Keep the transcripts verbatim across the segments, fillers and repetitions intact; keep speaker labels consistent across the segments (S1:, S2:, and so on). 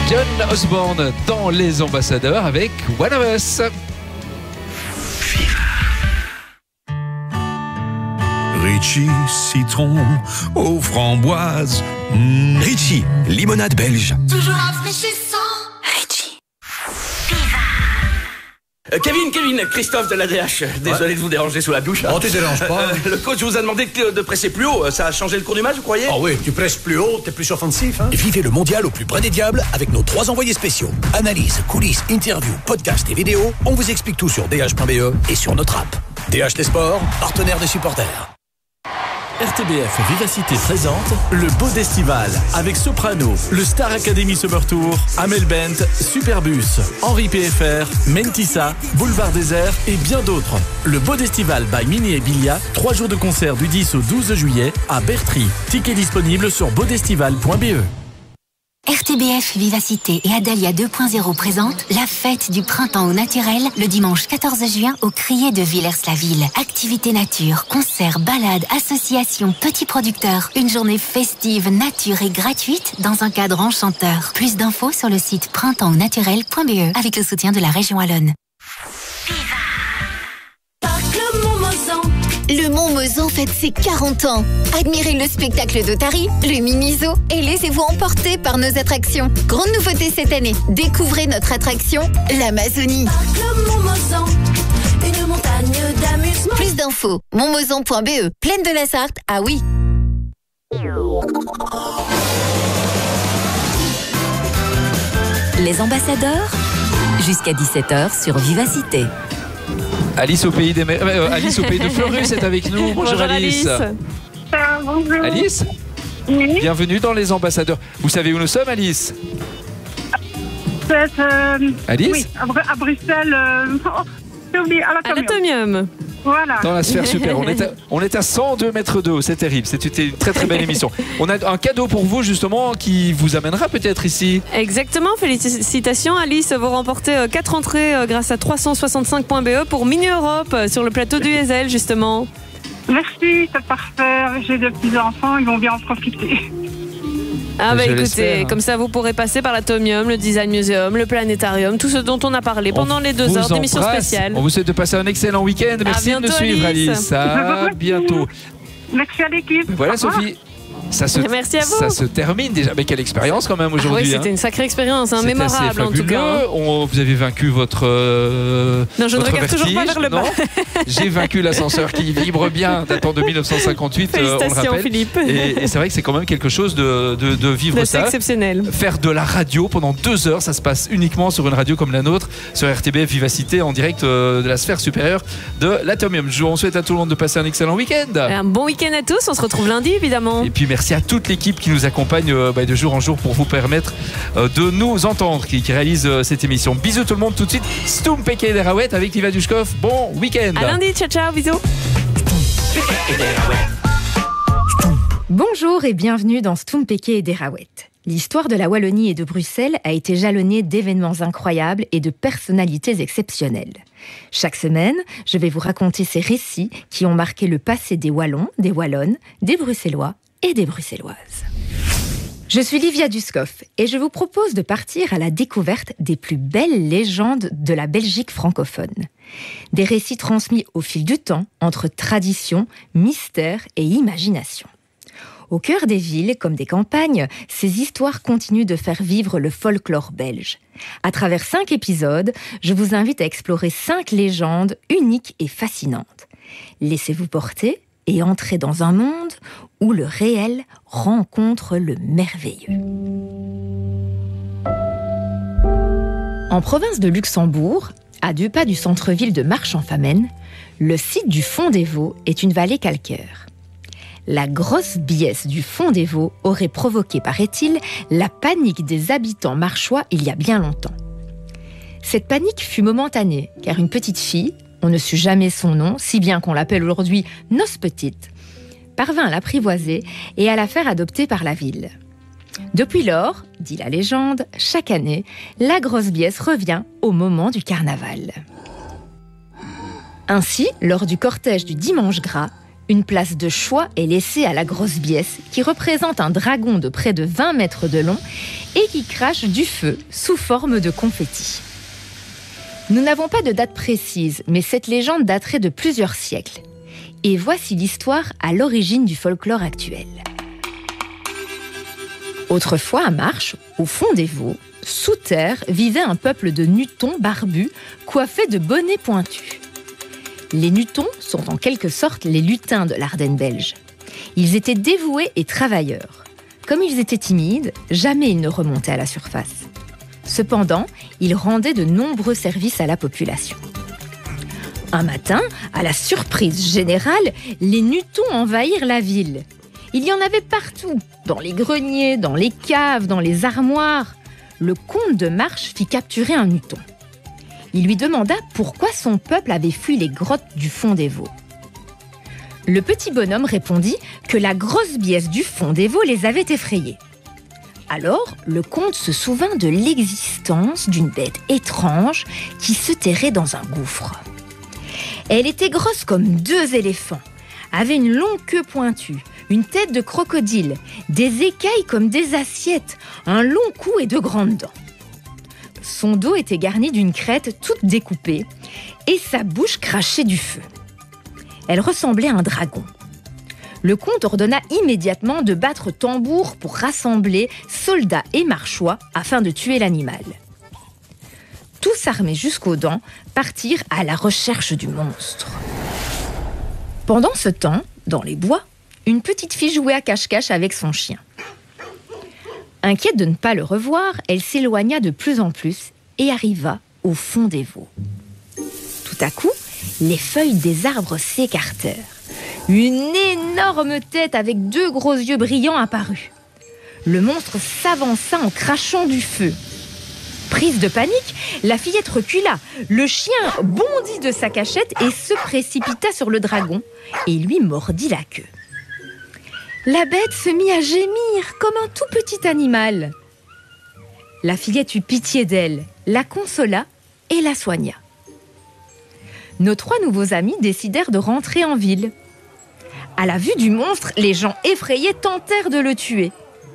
S1: John Osborne dans Les Ambassadeurs avec One of Us.
S2: Ritchie, citron aux framboises. Mmh.
S3: Ritchie, limonade belge.
S4: Toujours rafraîchissant.
S5: Ritchie.
S6: Euh, Kevin, Kevin, Christophe de l'A D H. Désolé ouais. de vous déranger sous la douche.
S3: Oh, tu déranges pas.
S6: Euh, le coach vous a demandé de, de presser plus haut. Ça a changé le cours du match, vous croyez?
S3: Oh oui, tu presses plus haut, t'es plus offensif. Hein? Vivez le mondial au plus près des diables avec nos trois envoyés spéciaux. Analyse, coulisses, interviews, podcasts et vidéos. On vous explique tout sur d h point b e et sur notre app. D H T Sport, partenaire des supporters.
S7: R T B F Vivacité présente le Bodestival avec Soprano, le Star Academy Summer Tour, Amel Bent, Superbus, Henri P F R, Mentissa, Boulevard Désert et bien d'autres. Le Bodestival by Mini et Bilia, trois jours de concert du dix au douze juillet à Bertry. Tickets disponibles sur bodestival point b e.
S5: R T B F Vivacité et Adalia deux point zéro présentent la fête du printemps au naturel le dimanche quatorze juin au Crier de Villers-la-Ville. Activités nature, concerts, balades, associations, petits producteurs. Une journée festive, nature et gratuite dans un cadre enchanteur. Plus d'infos sur le site printemps au naturel point b e avec le soutien de la région Wallonne.
S8: Le Mont-Mozan fête ses quarante ans. Admirez le spectacle d'Otari, le Miniso et laissez-vous emporter par nos attractions. Grande nouveauté cette année, découvrez notre attraction, l'Amazonie.
S4: Le Mont-Mozan, une montagne d'amusement.
S8: Plus d'infos, montmozan point b e. Plaine de la Sarthe, ah oui.
S5: Les Ambassadeurs, jusqu'à dix-sept heures sur Vivacité.
S1: Alice au pays des mer... euh, Alice au pays de Fleurus est avec nous. Bonjour,
S9: bonjour
S1: Alice.
S9: Alice.
S10: Ah, bonjour.
S1: Alice
S10: Oui.
S1: Bienvenue dans Les Ambassadeurs. Vous savez où nous sommes, Alice?
S10: C'est, euh,
S1: Alice
S10: Oui, à, Br- à Bruxelles. Euh, oh, j'ai oublié, à
S9: À l'Atomium.
S10: Voilà.
S1: Dans la sphère super. On est à, on est à cent deux mètres d'eau. C'est terrible. C'était une très très belle émission. On a un cadeau pour vous justement qui vous amènera peut-être ici.
S9: Exactement. Félicitations Alice. Vous remportez quatre entrées grâce à trois cent soixante-cinq point b e pour Mini Europe sur le plateau du Heysel justement.
S10: Merci, c'est parfait. J'ai deux petits-enfants, ils vont bien en profiter.
S9: Ah bah
S1: Je
S9: écoutez,
S1: l'espère, hein.
S9: comme ça vous pourrez passer par l'Atomium, le Design Museum, le Planétarium, tout ce dont on a parlé pendant
S1: On
S9: les deux
S1: vous
S9: heures d'émission
S1: embrasse.
S9: spéciale.
S1: On vous souhaite de passer un excellent week-end. Merci
S9: bientôt,
S1: de nous suivre,
S9: Alice.
S1: Alice. À bientôt.
S10: Merci à l'équipe.
S1: Voilà,
S10: Au revoir.
S1: Sophie. Ça se,
S9: Merci à vous.
S1: ça se termine déjà. Mais quelle expérience quand même
S9: Ah
S1: aujourd'hui.
S9: oui, c'était
S1: hein.
S9: une sacrée expérience, hein,
S1: C'était assez
S9: mémorable en tout
S1: fabuleux.
S9: cas.
S1: On- vous avez vaincu votre. euh,
S9: Non, je ne
S1: votre
S9: regarde toujours pas
S1: vertige,
S9: vers le bas.
S1: non J'ai vaincu l'ascenseur qui vibre bien, datant de mille neuf cent cinquante-huit. euh, on le
S9: Félicitations
S1: rappelle.
S9: Philippe.
S1: Et, et c'est vrai que c'est quand même quelque chose de, de, de vivre
S9: C'est
S1: ça.
S9: exceptionnel.
S1: Faire de la radio pendant deux heures, ça se passe uniquement sur une radio comme la nôtre, sur R T B F Vivacité, en direct euh, de la sphère supérieure de l'Atomium. Je- On souhaite à tout le monde de passer un excellent week-end.
S9: Un bon week-end à tous, on se retrouve lundi évidemment.
S1: Et puis merci à toute l'équipe qui nous accompagne euh, bah, de jour en jour pour vous permettre euh, de nous entendre, qui, qui réalise euh, cette émission. Bisous tout le monde, tout de suite. Stoum Peke Derawet avec Liva Dushkov. Bon week-end.
S9: À lundi, ciao ciao, bisous.
S11: Bonjour et bienvenue dans Stoum-Peke et Derawet. L'histoire de la Wallonie et de Bruxelles a été jalonnée d'événements incroyables et de personnalités exceptionnelles. Chaque semaine, je vais vous raconter ces récits qui ont marqué le passé des Wallons, des Wallonnes, des Bruxellois et des Bruxelloises. Je suis Livia Duskov et je vous propose de partir à la découverte des plus belles légendes de la Belgique francophone. Des récits transmis au fil du temps entre tradition, mystère et imagination. Au cœur des villes comme des campagnes, ces histoires continuent de faire vivre le folklore belge. À travers cinq épisodes, je vous invite à explorer cinq légendes uniques et fascinantes. Laissez-vous porter et entrez dans un monde où le réel rencontre le merveilleux. En province de Luxembourg, à deux pas du centre-ville de Marche-en-Famenne, le site du Fond des Vaux est une vallée calcaire. La grosse biesse du Fond des Vaux aurait provoqué, paraît-il, la panique des habitants marchois il y a bien longtemps. Cette panique fut momentanée, car une petite fille, on ne sut jamais son nom, si bien qu'on l'appelle aujourd'hui Nos Petites, parvint à l'apprivoiser et à la faire adopter par la ville. Depuis lors, dit la légende, chaque année, la grosse biesse revient au moment du carnaval. Ainsi, lors du cortège du Dimanche Gras, Une place de choix est laissée à la grosse biesse, qui représente un dragon de près de vingt mètres de long et qui crache du feu sous forme de confetti. Nous n'avons pas de date précise, mais cette légende daterait de plusieurs siècles. Et voici l'histoire à l'origine du folklore actuel. Autrefois à Marche, au fond des Vaux, sous terre, vivait un peuple de Nutons barbus coiffés de bonnets pointus. Les Nutons sont en quelque sorte les lutins de l'Ardenne belge. Ils étaient dévoués et travailleurs. Comme ils étaient timides, jamais ils ne remontaient à la surface. Cependant, ils rendaient de nombreux services à la population. Un matin, à la surprise générale, les Nutons envahirent la ville. Il y en avait partout, dans les greniers, dans les caves, dans les armoires. Le comte de Marche fit capturer un Nuton. Il lui demanda pourquoi son peuple avait fui les grottes du fond des Vaux. Le petit bonhomme répondit que la grosse biesse du fond des Vaux les avait effrayés. Alors, le comte se souvint de l'existence d'une bête étrange qui se terrait dans un gouffre. Elle était grosse comme deux éléphants, avait une longue queue pointue, une tête de crocodile, des écailles comme des assiettes, un long cou et de grandes dents. Son dos était garni d'une crête toute découpée et sa bouche crachait du feu. Elle ressemblait à un dragon. Le comte ordonna immédiatement de battre tambour pour rassembler soldats et marchois afin de tuer l'animal. Tous armés jusqu'aux dents, partirent à la recherche du monstre. Pendant ce temps, dans les bois, une petite fille jouait à cache-cache avec son chien. Inquiète de ne pas le revoir, elle s'éloigna de plus en plus et arriva au fond des Vaux. Tout à coup, les feuilles des arbres s'écartèrent. Une énorme tête avec deux gros yeux brillants apparut. Le monstre s'avança en crachant du feu. Prise de panique, la fillette recula. Le chien bondit de sa cachette et se précipita sur le dragon et lui mordit la queue. La bête se mit à gémir comme un tout petit animal. La fillette eut pitié d'elle, la consola et la soigna. Nos trois nouveaux amis décidèrent de rentrer en ville. À la vue du monstre, les gens effrayés tentèrent de le tuer.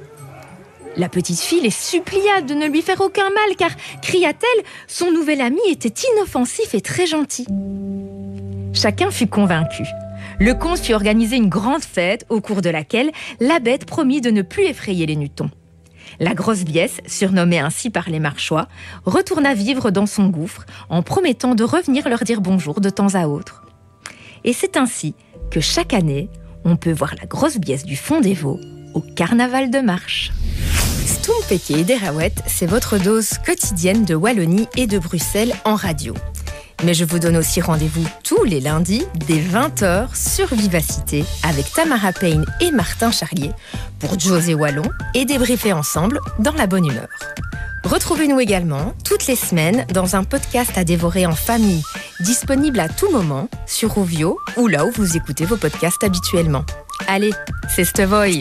S11: La petite fille les supplia de ne lui faire aucun mal, car, cria-t-elle, son nouvel ami était inoffensif et très gentil. Chacun fut convaincu. Le comte fit organiser une grande fête au cours de laquelle la bête promit de ne plus effrayer les Nutons. La grosse biesse, surnommée ainsi par les Marchois, retourna vivre dans son gouffre en promettant de revenir leur dire bonjour de temps à autre. Et c'est ainsi que chaque année, on peut voir la grosse biesse du fond des Vaux au carnaval de Marche. Stoom Péké et Déraouette, c'est votre dose quotidienne de Wallonie et de Bruxelles en radio. Mais je vous donne aussi rendez-vous tous les lundis dès vingt heures sur Vivacité avec Tamara Payne et Martin Charlier pour José Wallon et débriefer ensemble dans la bonne humeur. Retrouvez-nous également toutes les semaines dans un podcast à dévorer en famille, disponible à tout moment sur Rovio ou là où vous écoutez vos podcasts habituellement. Allez, c'est Stevoy.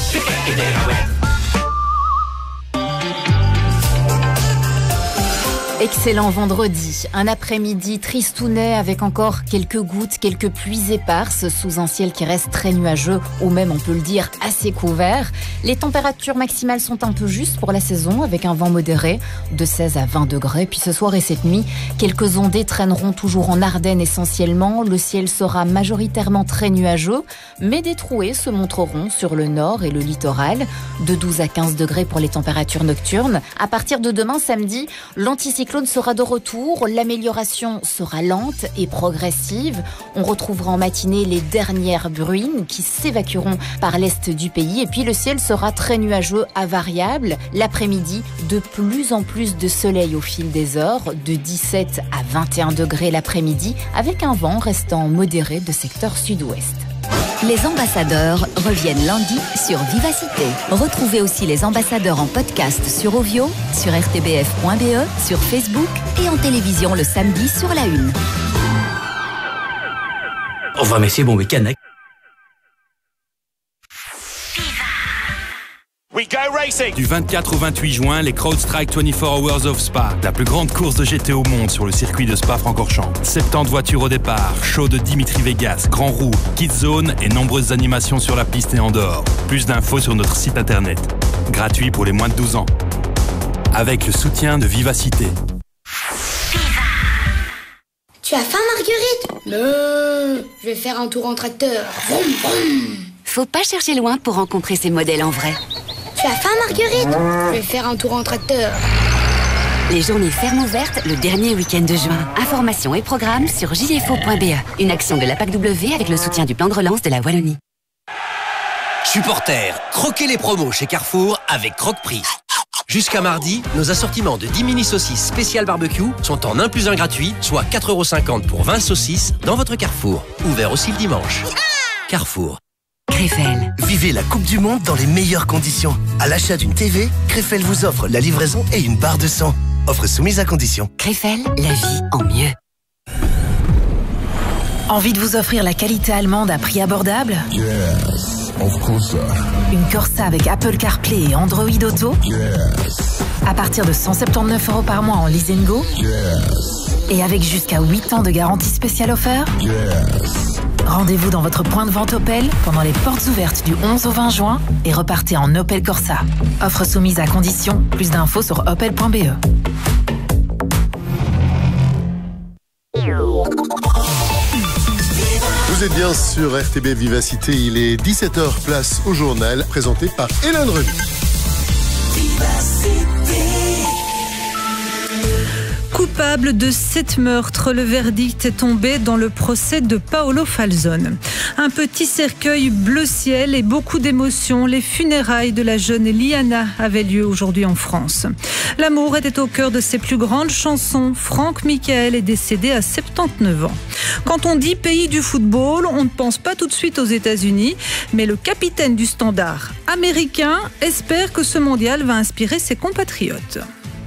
S12: Excellent vendredi, un après-midi tristounet avec encore quelques gouttes, quelques pluies éparses sous un ciel qui reste très nuageux ou même on peut le dire assez couvert. Les températures maximales sont un peu justes pour la saison avec un vent modéré de seize à vingt degrés. Puis ce soir et cette nuit, quelques ondées traîneront toujours en Ardennes essentiellement. Le ciel sera majoritairement très nuageux, mais des trouées se montreront sur le nord et le littoral. De douze à quinze degrés pour les températures nocturnes. À partir de demain samedi, l'anticyclone sera de retour, l'amélioration sera lente et progressive. On retrouvera en matinée les dernières bruines qui s'évacueront par l'est du pays et puis le ciel sera très nuageux à variable. L'après-midi, de plus en plus de soleil au fil des heures, de dix-sept à vingt et un degrés l'après-midi avec un vent restant modéré de secteur sud-ouest.
S13: Les ambassadeurs reviennent lundi sur Vivacité. Retrouvez aussi les ambassadeurs en podcast sur Ovio, sur r t b f point b e, sur Facebook et en télévision le samedi sur la une.
S6: Enfin, mais c'est bon week-end.
S14: We got Du vingt-quatre au vingt-huit juin, les CrowdStrike vingt-quatre Hours of Spa, la plus grande course de G T au monde sur le circuit de Spa-Francorchamps. soixante-dix voitures au départ, show de Dimitri Vegas, Grand Roue, Kids Zone et nombreuses animations sur la piste et en dehors. Plus d'infos sur notre site internet. Gratuit pour les moins de douze ans. Avec le soutien de Vivacité.
S4: Tu as faim, Marguerite? Non, je vais faire un tour en tracteur. Vroom, vroom.
S5: Faut pas chercher loin pour rencontrer ces modèles en vrai.
S4: Tu as faim, Marguerite? Je vais faire un tour en tracteur.
S5: Les journées fermes ouvertes le dernier week-end de juin. Informations et programmes sur j f o point b e. Une action de la P A C W avec le soutien du plan de relance de la Wallonie.
S15: Supporters, croquez les promos chez Carrefour avec Croque-Prix. Jusqu'à mardi, nos assortiments de dix mini saucisses spéciales barbecue sont en un plus un gratuit, soit quatre euros cinquante pour vingt saucisses dans votre Carrefour. Ouvert aussi le dimanche. Carrefour.
S5: Krefel.
S16: Vivez la Coupe du Monde dans les meilleures conditions. À l'achat d'une T V, Krefel vous offre la livraison et une barre de sang. Offre soumise à condition.
S5: Krefel, la vie en mieux.
S17: Envie de vous offrir la qualité allemande à prix abordable?
S18: Yes, of course.
S17: Une Corsa avec Apple CarPlay et Android Auto?
S18: Yes.
S17: À partir de cent soixante-dix-neuf euros par mois en lease and go?
S18: Yes.
S17: Et avec jusqu'à huit ans de garantie spéciale offerte?
S18: Yes.
S17: Rendez-vous dans votre point de vente Opel pendant les portes ouvertes du onze au vingt juin et repartez en Opel Corsa. Offre soumise à condition. Plus d'infos sur opel point b e.
S19: Vous êtes bien sur R T B Vivacité, il est dix-sept heures, place au journal, présenté par Hélène Remy.
S20: Coupable de sept meurtres, le verdict est tombé dans le procès de Paolo Falzone. Un petit cercueil bleu ciel et beaucoup d'émotions. Les funérailles de la jeune Liana avaient lieu aujourd'hui en France. L'amour était au cœur de ses plus grandes chansons. Franck Michael est décédé à soixante-dix-neuf ans. Quand on dit pays du football, on ne pense pas tout de suite aux États-Unis, mais le capitaine du Standard américain espère que ce mondial va inspirer ses compatriotes.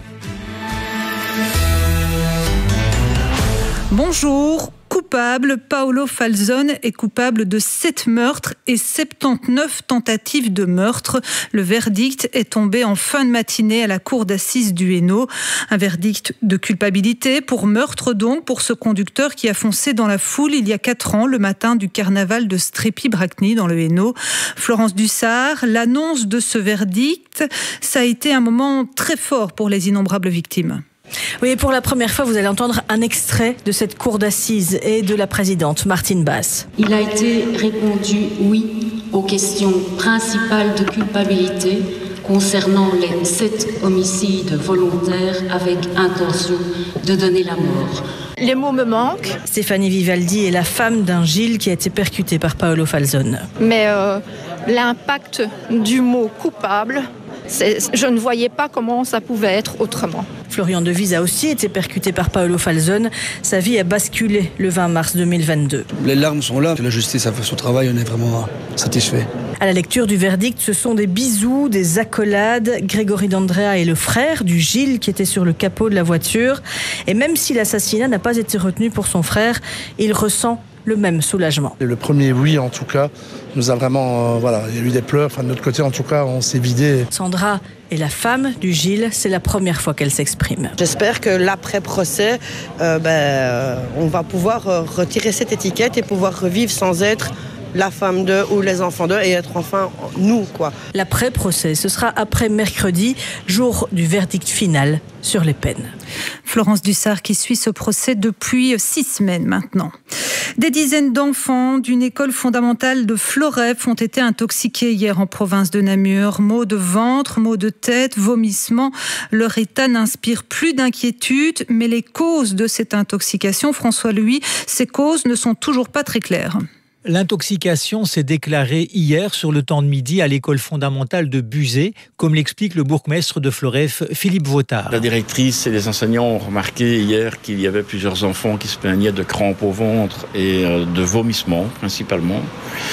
S20: Bonjour. Coupable, Paolo Falzone est coupable de sept meurtres et soixante-dix-neuf tentatives de meurtre. Le verdict est tombé en fin de matinée à la cour d'assises du Hainaut. Un verdict de culpabilité pour meurtre donc pour ce conducteur qui a foncé dans la foule il y a quatre ans, le matin du carnaval de Strépy-Bracny dans le Hainaut. Florence Dussart, l'annonce de ce verdict, ça a été un moment très fort pour les innombrables victimes.
S21: Oui, pour la première fois, vous allez entendre un extrait de cette cour d'assises et de la présidente Martine Basse.
S22: Il a été répondu oui aux questions principales de culpabilité concernant les sept homicides volontaires avec intention de donner la mort.
S21: Les mots me manquent. Stéphanie Vivaldi est la femme d'un Gilles qui a été percuté par Paolo Falzone.
S23: Mais euh, l'impact du mot coupable, c'est, je ne voyais pas comment ça pouvait être autrement.
S21: Florian Devise a aussi été percuté par Paolo Falzone. Sa vie a basculé le vingt mars deux mille vingt-deux.
S24: Les larmes sont là. La justice a fait son travail. On est vraiment satisfait.
S21: À la lecture du verdict, ce sont des bisous, des accolades. Grégory D'Andrea est le frère du Gilles qui était sur le capot de la voiture. Et même si l'assassinat n'a pas été retenu pour son frère, il ressent le même soulagement.
S24: Le premier oui, en tout cas, nous a vraiment... Euh, voilà, il y a eu des pleurs. Enfin, de notre côté, en tout cas, on s'est vidé.
S21: Sandra est la femme du Gilles. C'est la première fois qu'elle s'exprime.
S25: J'espère que l'après-procès, euh, ben, euh, on va pouvoir euh, retirer cette étiquette et pouvoir revivre sans être la femme d'eux ou les enfants d'eux et être enfin nous, quoi.
S21: L'après-procès, ce sera après mercredi, jour du verdict final sur les peines.
S20: Florence Dussart qui suit ce procès depuis six semaines maintenant. Des dizaines d'enfants d'une école fondamentale de Floreffe ont été intoxiqués hier en province de Namur. Maux de ventre, maux de tête, vomissements. Leur état n'inspire plus d'inquiétude, mais les causes de cette intoxication, François Louis, ces causes ne sont toujours pas très claires.
S26: L'intoxication s'est déclarée hier sur le temps de midi à l'école fondamentale de Buzet, comme l'explique le bourgmestre de Floreffe, Philippe Vautard.
S27: La directrice et les enseignants ont remarqué hier qu'il y avait plusieurs enfants qui se plaignaient de crampes au ventre et de vomissements principalement.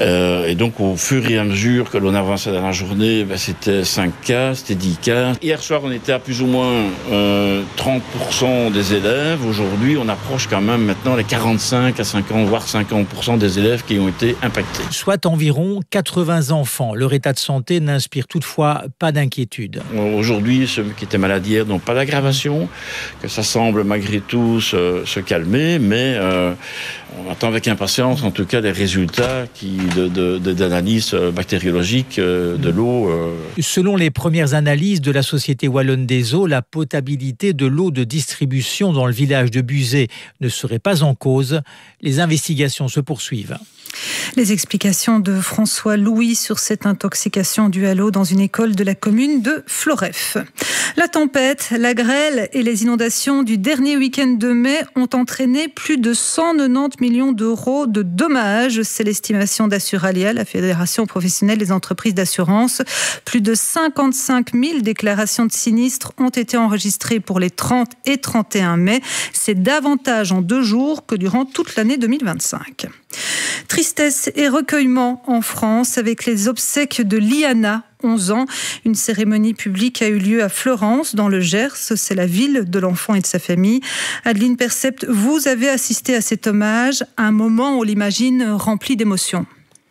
S27: Euh, et donc, au fur et à mesure que l'on avançait dans la journée, ben, c'était cinq cas, c'était dix cas. Hier soir, on était à plus ou moins euh, trente pour cent des élèves. Aujourd'hui, on approche quand même maintenant les quarante-cinq à cinquante, voire cinquante pour cent des élèves qui ont été impactés.
S26: Soit environ quatre-vingts enfants. Leur état de santé n'inspire toutefois pas d'inquiétude.
S27: Aujourd'hui, ceux qui étaient malades hier n'ont pas d'aggravation, que ça semble malgré tout se, se calmer, mais euh, on attend avec impatience en tout cas des résultats qui, de, de, de, d'analyse bactériologique de l'eau. Euh.
S26: Selon les premières analyses de la Société Wallonne des Eaux, la potabilité de l'eau de distribution dans le village de Buzet ne serait pas en cause. Les investigations se poursuivent.
S20: Les explications de François Louis sur cette intoxication due à l'eau dans une école de la commune de Floreffe. La tempête, la grêle et les inondations du dernier week-end de mai ont entraîné plus de cent quatre-vingt-dix millions d'euros de dommages. C'est l'estimation d'Assuralia, la Fédération professionnelle des entreprises d'assurance. Plus de cinquante-cinq mille déclarations de sinistres ont été enregistrées pour les trente et trente et un mai. C'est davantage en deux jours que durant toute l'année deux mille vingt-cinq. Tristesse et recueillement en France avec les obsèques de Liana, onze ans. Une cérémonie publique a eu lieu à Florence, dans le Gers. C'est la ville de l'enfant et de sa famille. Adeline Percept, vous avez assisté à cet hommage, un moment, on l'imagine, rempli d'émotions.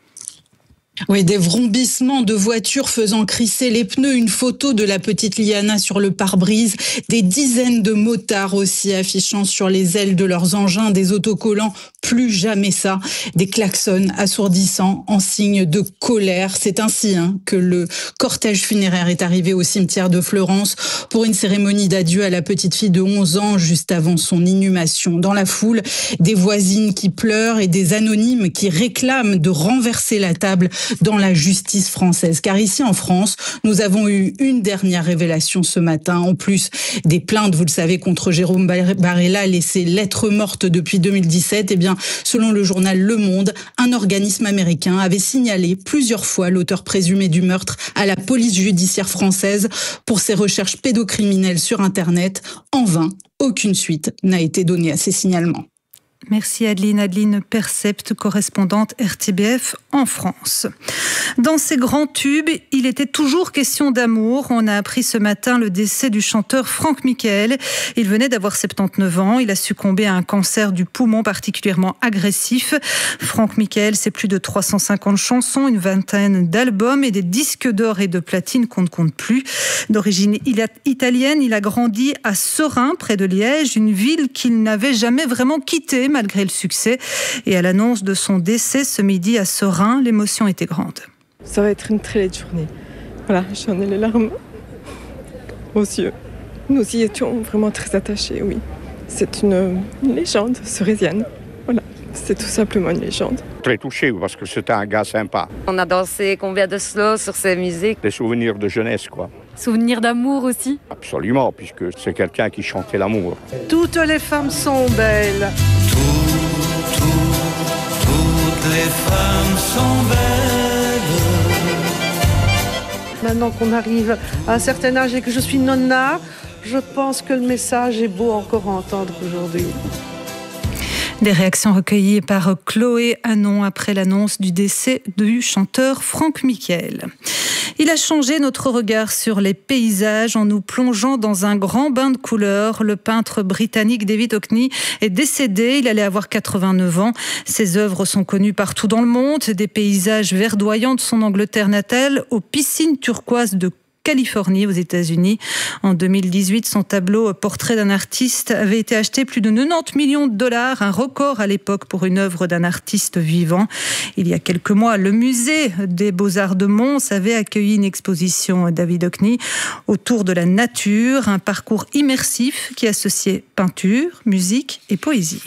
S1: Oui, des vrombissements de voitures faisant crisser les pneus, une photo de la petite Liana sur le pare-brise, des dizaines de motards aussi affichant sur les ailes de leurs engins des autocollants « Plus jamais ça », des klaxons assourdissants en signe de colère. C'est ainsi hein, que le cortège funéraire est arrivé au cimetière de Fleurance pour une cérémonie d'adieu à la petite fille de onze ans juste avant son inhumation. Dans la foule, des voisines qui pleurent et des anonymes qui réclament de renverser la table dans la justice française. Car ici en France, nous avons eu une dernière révélation ce matin. En plus des plaintes, vous le savez, contre Jérôme Barella, laissé lettre morte depuis deux mille dix-sept, eh bien, selon le journal Le Monde, un organisme américain avait signalé plusieurs fois l'auteur présumé du meurtre à la police judiciaire française pour ses recherches pédocriminelles sur Internet. En vain, aucune suite n'a été donnée à ces signalements.
S20: Merci Adeline. Adeline Percept, correspondante R T B F en France. Dans ces grands tubes, il était toujours question d'amour. On a appris ce matin le décès du chanteur Franck Michael. Il venait d'avoir soixante-dix-neuf ans. Il a succombé à un cancer du poumon particulièrement agressif. Franck Michael, c'est plus de trois cent cinquante chansons, une vingtaine d'albums et des disques d'or et de platine qu'on ne compte plus. D'origine italienne, il a grandi à Serein, près de Liège, une ville qu'il n'avait jamais vraiment quittée malgré le succès. Et à l'annonce de son décès ce midi à Serein, l'émotion était grande.
S2: Ça va être une très laide journée. Voilà, j'en ai les larmes aux yeux. Nous y étions vraiment très attachés, oui. C'est une, une légende serezienne. Voilà, c'est tout simplement une légende.
S3: Très touché parce que c'était un gars sympa.
S7: On a dansé combien de slow sur ses musiques.
S3: Des souvenirs de jeunesse, quoi.
S7: Souvenirs d'amour aussi.
S3: Absolument, puisque c'est quelqu'un qui chantait l'amour.
S8: Toutes les femmes sont belles.
S9: Tout, tout, toutes les femmes sont belles.
S8: Maintenant qu'on arrive à un certain âge et que je suis nonna, je pense que le message est beau encore à entendre aujourd'hui.
S20: Des réactions recueillies par Chloé Anon après l'annonce du décès du chanteur Franck Michael. Il a changé notre regard sur les paysages en nous plongeant dans un grand bain de couleurs. Le peintre britannique David Hockney est décédé. Il allait avoir quatre-vingt-neuf ans. Ses œuvres sont connues partout dans le monde. Des paysages verdoyants de son Angleterre natale aux piscines turquoises de Californie, aux États-Unis. En deux mille dix-huit, son tableau Portrait d'un artiste avait été acheté plus de quatre-vingt-dix millions de dollars, un record à l'époque pour une œuvre d'un artiste vivant. Il y a quelques mois, le musée des Beaux-Arts de Mons avait accueilli une exposition David Hockney autour de la nature, un parcours immersif qui associait peinture, musique et poésie.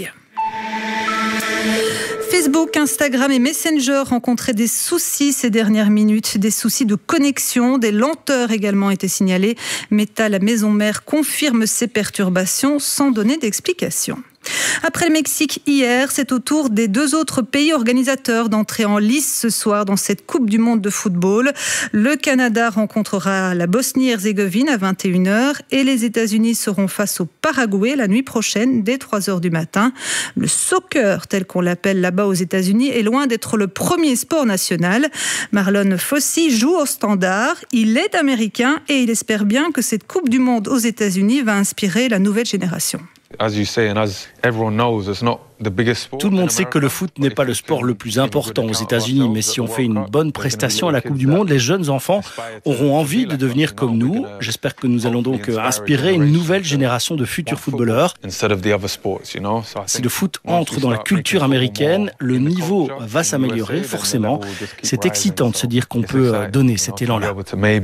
S20: Facebook, Instagram et Messenger rencontraient des soucis ces dernières minutes, des soucis de connexion, des lenteurs également étaient signalées. Meta, la maison mère, confirme ces perturbations sans donner d'explication. Après le Mexique hier, c'est au tour des deux autres pays organisateurs d'entrer en lice ce soir dans cette Coupe du Monde de football. Le Canada rencontrera la Bosnie-Herzégovine à vingt et une heures et les États-Unis seront face au Paraguay la nuit prochaine dès trois heures du matin. Le soccer, tel qu'on l'appelle là-bas aux États-Unis, est loin d'être le premier sport national. Marlon Fossey joue au Standard. Il est américain et il espère bien que cette Coupe du Monde aux États-Unis va inspirer la nouvelle génération.
S4: Tout le monde sait que le foot n'est pas le sport le plus important aux États-Unis, mais si on fait une bonne prestation à la Coupe du Monde, les jeunes enfants auront envie de devenir comme nous. J'espère que nous allons donc inspirer une nouvelle génération de futurs footballeurs. Si le foot entre dans la culture américaine, le niveau va s'améliorer forcément. C'est excitant de se dire qu'on peut donner cet élan-là.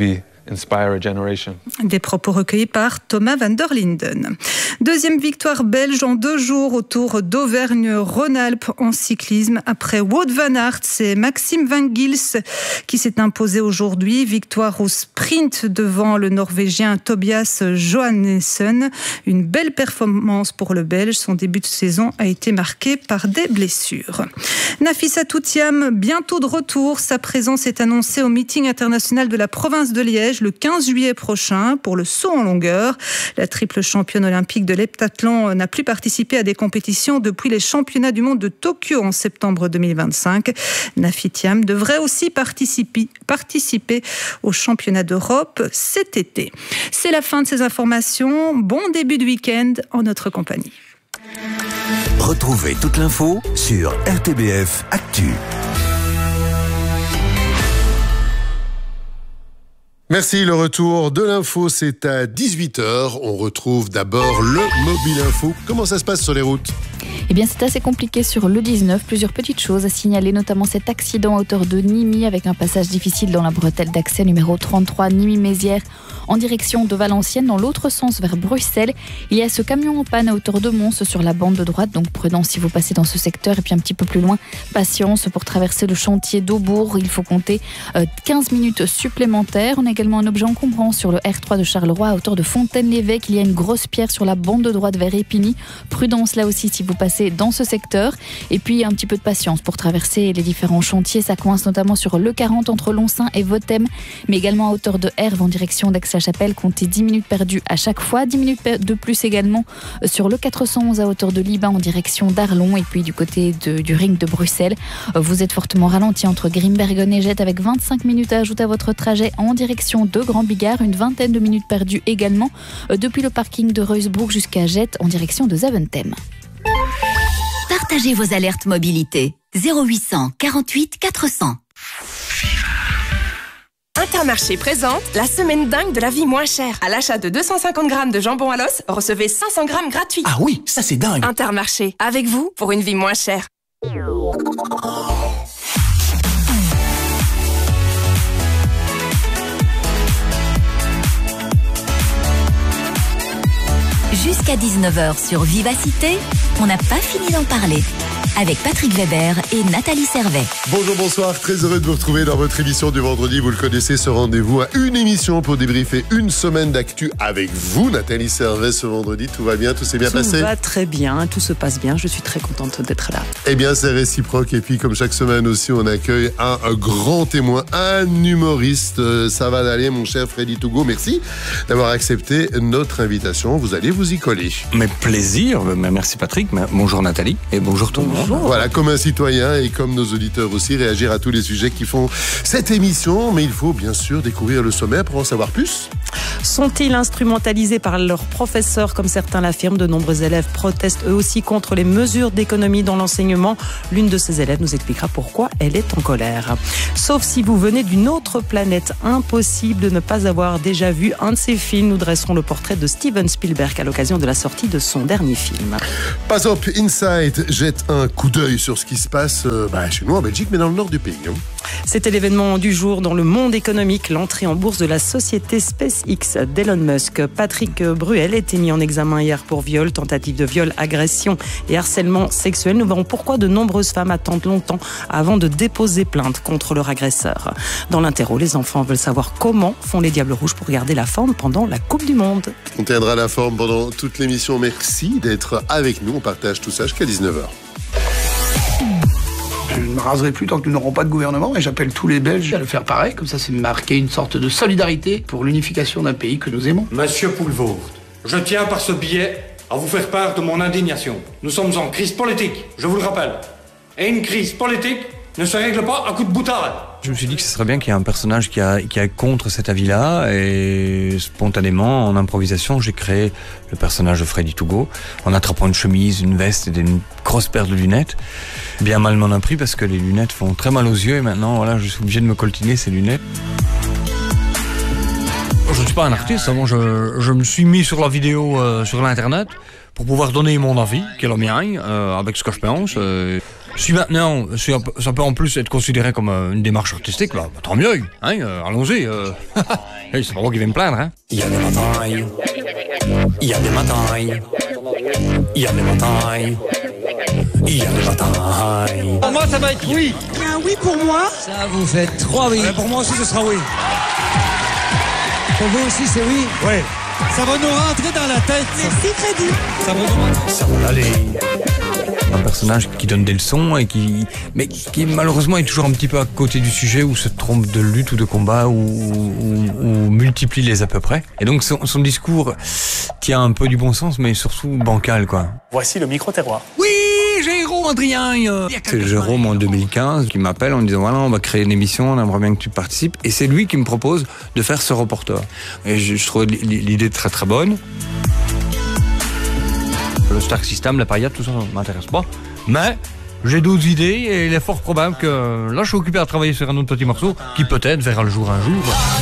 S20: Des propos recueillis par Thomas van der Linden. Deuxième victoire belge en deux jours au Tour d'Auvergne-Rhône-Alpes en cyclisme. Après Wout van Aert, c'est Maxime Van Gils qui s'est imposé aujourd'hui. Victoire au sprint devant le Norvégien Tobias Johannessen. Une belle performance pour le Belge. Son début de saison a été marqué par des blessures. Nafissa Toutiam, bientôt de retour. Sa présence est annoncée au meeting international de la province de Liège le quinze juillet prochain pour le saut en longueur. La triple championne olympique de l'heptathlon n'a plus participé à des compétitions depuis les championnats du monde de Tokyo en septembre deux mille vingt-cinq. Nafi Thiam devrait aussi participer, participer aux championnats d'Europe cet été. C'est la fin de ces informations. Bon début de week-end en notre compagnie.
S6: Retrouvez toute l'info sur R T B F Actu.
S19: Merci, le retour de l'info, c'est à dix-huit heures. On retrouve d'abord le Mobile Info. Comment ça se passe sur les routes ?
S10: Eh bien, c'est assez compliqué sur le dix-neuf. Plusieurs petites choses à signaler, notamment cet accident à hauteur de Nimy avec un passage difficile dans la bretelle d'accès numéro trente-trois Nimy-Mézières en direction de Valenciennes, dans l'autre sens vers Bruxelles. Il y a ce camion en panne à hauteur de Mons sur la bande de droite, donc prudence si vous passez dans ce secteur. Et puis un petit peu plus loin, patience pour traverser le chantier d'Aubourg. Il faut compter quinze minutes supplémentaires. On a également un objet encombrant sur le R trois de Charleroi à hauteur de Fontaine-l'Évêque. Il y a une grosse pierre sur la bande de droite vers Épigny. Prudence là aussi si vous passez dans ce secteur. Et puis un petit peu de patience pour traverser les différents chantiers. Ça coince notamment sur le quarante entre Loncin et Votem, mais également à hauteur de Herve en direction d'Aix-la-Chapelle. Comptez dix minutes perdues à chaque fois. dix minutes de plus également sur le quatre cent onze à hauteur de Liban en direction d'Arlon. Et puis du côté de, du ring de Bruxelles, vous êtes fortement ralenti entre Grimbergen et Jette avec vingt-cinq minutes à ajouter à votre trajet en direction de Grand Bigard. Une vingtaine de minutes perdues également depuis le parking de Reusbrook jusqu'à Jette en direction de Zaventem.
S5: Partagez vos alertes mobilité. zéro huit cent quarante-huit quatre cents.
S11: Intermarché présente la semaine dingue de la vie moins chère. À l'achat de deux cent cinquante grammes de jambon à l'os, recevez cinq cents grammes gratuits.
S6: Ah oui, ça c'est dingue.
S11: Intermarché, avec vous pour une vie moins chère.
S5: Jusqu'à dix-neuf heures sur Vivacité, on n'a pas fini d'en parler. Avec Patrick Weber et Nathalie Servet.
S19: Bonjour, bonsoir, très heureux de vous retrouver dans votre émission du vendredi. Vous le connaissez, ce rendez-vous à une émission pour débriefer une semaine d'actu avec vous, Nathalie Servet, ce vendredi. Tout va bien, tout s'est bien
S12: tout
S19: passé ?
S12: Tout va très bien, tout se passe bien. Je suis très contente d'être là.
S19: Eh bien, c'est réciproque. Et puis, comme chaque semaine aussi, on accueille un, un grand témoin, un humoriste. Ça va aller, mon cher Freddy Tougo. Merci d'avoir accepté notre invitation. Vous allez vous y coller.
S13: Mais plaisir. Merci Patrick. Bonjour Nathalie. Et bonjour tout le monde.
S19: Voilà, comme un citoyen et comme nos auditeurs aussi, réagir à tous les sujets qui font cette émission. Mais il faut bien sûr découvrir le sommaire pour en savoir plus.
S12: Sont-ils instrumentalisés par leurs professeurs, comme certains l'affirment? De nombreux élèves protestent eux aussi contre les mesures d'économie dans l'enseignement. L'une de ces élèves nous expliquera pourquoi elle est en colère. Sauf si vous venez d'une autre planète, impossible de ne pas avoir déjà vu un de ses films. Nous dresserons le portrait de Steven Spielberg à l'occasion de la sortie de son dernier film.
S19: Pas up, Inside jette un coup d'œil sur ce qui se passe euh, bah, chez nous en Belgique, mais dans le nord du pays. Hein.
S12: C'était l'événement du jour dans le monde économique, l'entrée en bourse de la société SpaceX d'Elon Musk. Patrick Bruel a été mis en examen hier pour viol, tentative de viol, agression et harcèlement sexuel. Nous verrons pourquoi de nombreuses femmes attendent longtemps avant de déposer plainte contre leur agresseur. Dans l'interro, les enfants veulent savoir comment font les Diables Rouges pour garder la forme pendant la Coupe du Monde.
S19: On tiendra la forme pendant toute l'émission. Merci d'être avec nous. On partage tout ça jusqu'à dix-neuf heures.
S14: Je ne me raserai plus tant que nous n'aurons pas de gouvernement et j'appelle tous les Belges à le faire pareil. Comme ça, c'est marquer une sorte de solidarité pour l'unification d'un pays que nous aimons.
S15: Monsieur Poulvord, je tiens par ce billet à vous faire part de mon indignation. Nous sommes en crise politique, je vous le rappelle. Et une crise politique ne se règle pas à coup de boutade.
S13: Je me suis dit que ce serait bien qu'il y ait un personnage qui a, qui a contre cet avis-là, et spontanément, en improvisation, j'ai créé le personnage de Freddy Tougo, en attrapant une chemise, une veste et une grosse paire de lunettes. Bien mal m'en a pris parce que les lunettes font très mal aux yeux, et maintenant, voilà, je suis obligé de me coltiner ces lunettes. Je ne suis pas un artiste, moi je, je me suis mis sur la vidéo euh, sur l'internet pour pouvoir donner mon avis, qui est le mien, euh, avec ce que je pense. Euh, si maintenant, si ça peut en plus être considéré comme euh, une démarche artistique, bah, bah, tant mieux, hein, euh, allons-y. Euh. Hey, c'est pas moi qui vais me plaindre. Hein.
S9: Il y a des batailles, il y a des batailles, il y a des batailles, il y a des batailles.
S16: Pour moi, ça va être oui.
S17: Il y a un oui pour moi.
S16: Ça vous fait trois oui.
S17: Ouais,
S16: pour moi aussi, ce sera oui. Pour vous aussi, c'est oui.
S17: Oui.
S16: Ça va nous rentrer dans la tête.
S17: Merci, Freddy.
S16: Ça va nous rentrer.
S13: Ça va aller. Un personnage qui donne des leçons et qui, mais qui malheureusement est toujours un petit peu à côté du sujet, ou se trompe de lutte ou de combat, ou, ou, ou multiplie les à peu près. Et donc son, son discours tient un peu du bon sens, mais surtout bancal, quoi.
S16: Voici le micro-terroir.
S13: Oui, Jérôme Adrien. C'est Jérôme en deux mille quinze qui m'appelle en me disant voilà, on va créer une émission, on aimerait bien que tu participes. Et c'est lui qui me propose de faire ce reporter. Et je, je trouve l'idée très très bonne. Le Stark System, la paillette, tout ça, ça m'intéresse pas. Mais j'ai d'autres idées et il est fort probable que là, je suis occupé à travailler sur un autre petit morceau qui peut-être verra le jour un jour.